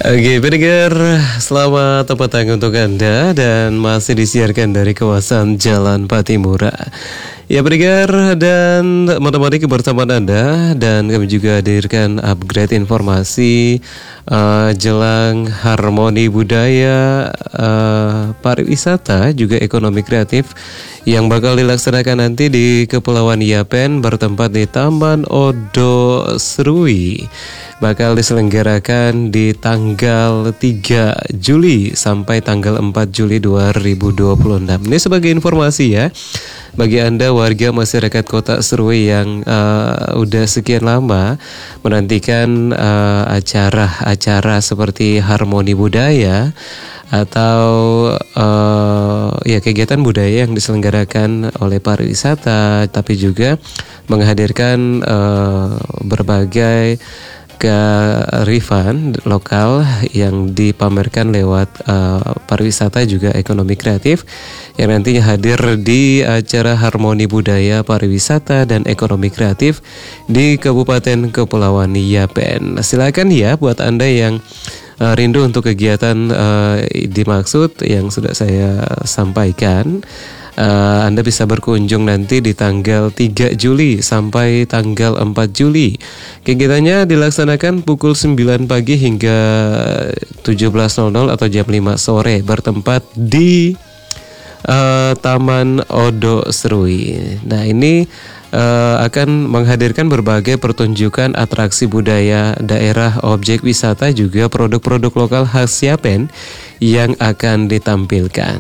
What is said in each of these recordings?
Oke, pendengar, selamat petang untuk Anda dan masih disiarkan dari kawasan Jalan Patimura. Ya, pendengar dan menemani kebersamaan Anda, dan kami juga hadirkan upgrade informasi jelang harmoni budaya, pariwisata, juga ekonomi kreatif yang bakal dilaksanakan nanti di Kepulauan Yapen bertempat di Taman Odo Serui. Bakal diselenggarakan di tanggal 3 Juli sampai tanggal 4 Juli 2026. Ini sebagai informasi ya, bagi Anda warga masyarakat Kota Serui yang udah sekian lama menantikan acara-acara seperti harmoni budaya atau ya kegiatan budaya yang diselenggarakan oleh pariwisata, tapi juga menghadirkan berbagai kearifan lokal yang dipamerkan lewat pariwisata juga ekonomi kreatif yang nantinya hadir di acara harmoni budaya pariwisata dan ekonomi kreatif di Kabupaten Kepulauan Yapen. Silakan ya buat Anda yang rindu untuk kegiatan dimaksud yang sudah saya sampaikan. Anda bisa berkunjung nanti di tanggal 3 Juli sampai tanggal 4 Juli. Kegiatannya dilaksanakan pukul 9 pagi hingga 17.00 atau jam 5 sore bertempat di Taman Odo Serui. Nah, ini akan menghadirkan berbagai pertunjukan atraksi budaya daerah, objek wisata, juga produk-produk lokal khas Yapen yang akan ditampilkan.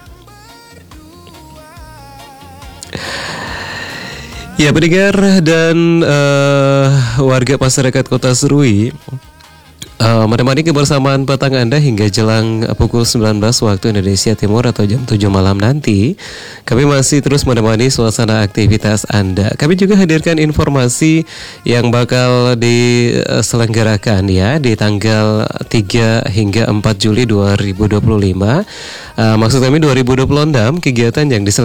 Ya, pendengar dan warga masyarakat Kota Serui, menemani kebersamaan petang Anda hingga jelang pukul 19 waktu Indonesia Timur atau jam 7 malam nanti. Kami masih terus menemani suasana aktivitas Anda. Kami juga hadirkan informasi yang bakal diselenggarakan ya di tanggal 3 hingga 4 Juli 2025. Maksud kami 2026, kegiatan yang diselenggarakan